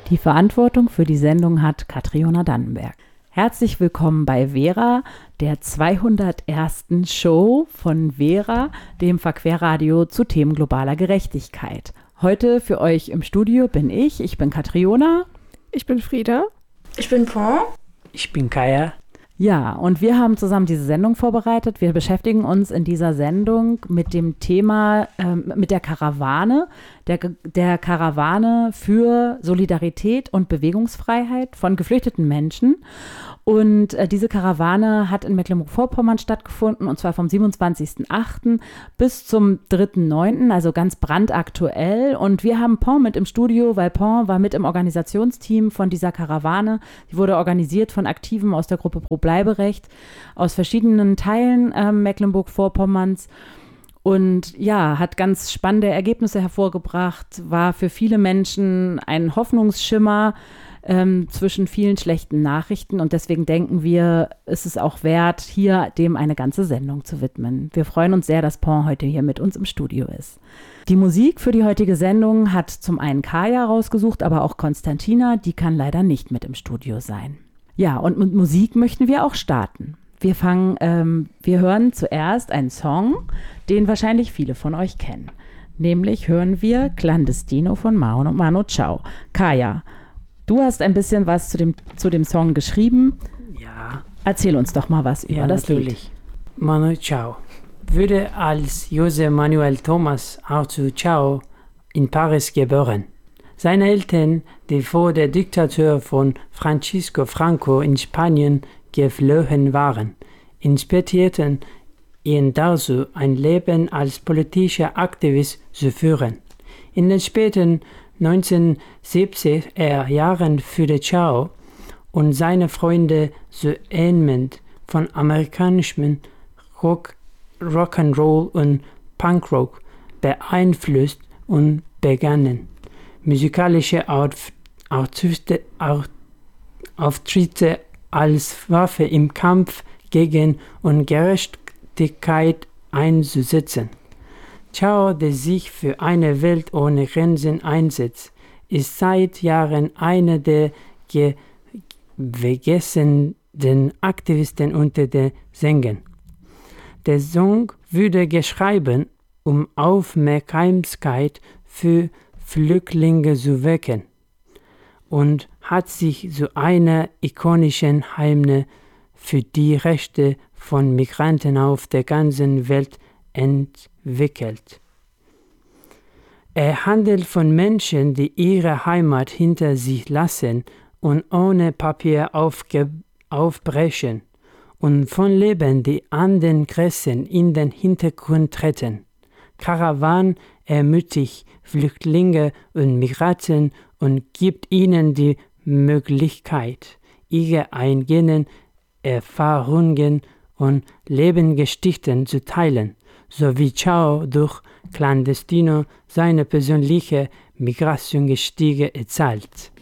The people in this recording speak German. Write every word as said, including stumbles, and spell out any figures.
Die Verantwortung für die Sendung hat Katriona Dannenberg. Herzlich willkommen bei Vera, der zweihundertersten Show von Vera, dem Verquerradio zu Themen globaler Gerechtigkeit. Heute für euch im Studio bin ich, ich bin Katriona. Ich bin Frieda. Ich bin Paul. Ich bin Kaya. Ja, und wir haben zusammen diese Sendung vorbereitet. Wir beschäftigen uns in dieser Sendung mit dem Thema, ähm, mit der Karawane, der, der Karawane für Solidarität und Bewegungsfreiheit von geflüchteten Menschen. Und äh, diese Karawane hat in Mecklenburg-Vorpommern stattgefunden, und zwar vom siebenundzwanzigsten achten bis zum dritten neunten, also ganz brandaktuell. Und wir haben Paul mit im Studio, weil Paul war mit im Organisationsteam von dieser Karawane. Die wurde organisiert von Aktiven aus der Gruppe Pro Bleiberecht, aus verschiedenen Teilen äh, Mecklenburg-Vorpommerns. Und ja, hat ganz spannende Ergebnisse hervorgebracht, war für viele Menschen ein Hoffnungsschimmer ähm, zwischen vielen schlechten Nachrichten. Und deswegen denken wir, ist es auch wert, hier dem eine ganze Sendung zu widmen. Wir freuen uns sehr, dass Paul heute hier mit uns im Studio ist. Die Musik für die heutige Sendung hat zum einen Kaya rausgesucht, aber auch Konstantina, die kann leider nicht mit im Studio sein. Ja, und mit Musik möchten wir auch starten. Wir fangen, ähm, wir hören zuerst einen Song, den wahrscheinlich viele von euch kennen. Nämlich hören wir Clandestino von Mano, Mano Chao. Kaya, du hast ein bisschen was zu dem, zu dem Song geschrieben. Ja. Erzähl uns doch mal was über ja, das natürlich. Lied. Mano Chao wurde als José Manuel Tomás Artur Chao in Paris geboren. Seine Eltern, die vor der Diktatur von Francisco Franco in Spanien geflohen waren, inspirierten ihn dazu, ein Leben als politischer Aktivist zu führen. In den späten neunzehnhundertsiebziger Jahren führte Chao und seine Freunde so Element von amerikanischem Rock, Rock'n'Roll und Punkrock beeinflusst und begannen musikalische Auf, Auftritte, Auf, Auftritte als Waffe im Kampf gegen Ungerechtigkeit einzusetzen. Chao, der sich für eine Welt ohne Grenzen einsetzt, ist seit Jahren einer der vergessenen Aktivisten unter den Sängern. Der Song wurde geschrieben, um Aufmerksamkeit für Flüchtlinge zu wecken, und hat sich zu einer ikonischen Hymne für die Rechte von Migranten auf der ganzen Welt entwickelt. Er handelt von Menschen, die ihre Heimat hinter sich lassen und ohne Papier aufge- aufbrechen, und von Leben, die an den Grenzen in den Hintergrund treten. Caravan ermutigt Flüchtlinge und Migranten und gibt ihnen die Möglichkeit, ihre eigenen Erfahrungen und Lebensgeschichten zu teilen, sowie Chao durch Clandestino seine persönliche Migrationsgeschichte erzählt.